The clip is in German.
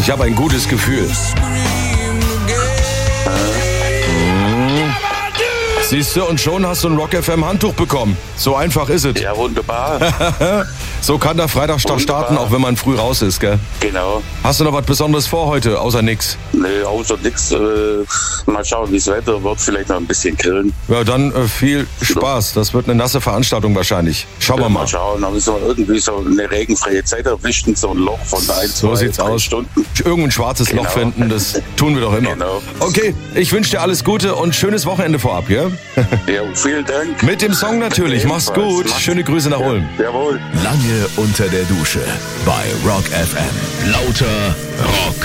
Ich habe ein gutes Gefühl. Siehst du, und schon hast du ein Rock FM Handtuch bekommen. So einfach ist es. Ja, wunderbar. So kann der Freitag starten, auch wenn man früh raus ist, gell? Genau. Hast du noch was Besonderes vor heute, außer nix? Nee, außer nix. Mal schauen, wie das Wetter wird. Vielleicht noch ein bisschen grillen. Ja, dann viel Spaß. Das wird eine nasse Veranstaltung wahrscheinlich. Schauen wir mal. Mal schauen. Dann müssen wir irgendwie so eine regenfreie Zeit erwischen. So ein Loch von 1, 2, So sieht's 3 aus. Stunden. Irgendein schwarzes Loch finden, das tun wir doch immer. Genau. Okay, ich wünsche dir alles Gute und schönes Wochenende vorab, ja? Ja, vielen Dank. Mit dem Song natürlich. Mach's gut. Schöne Grüße nach Ulm. Jawohl. Lange unter der Dusche bei Rock FM. Lauter Rock.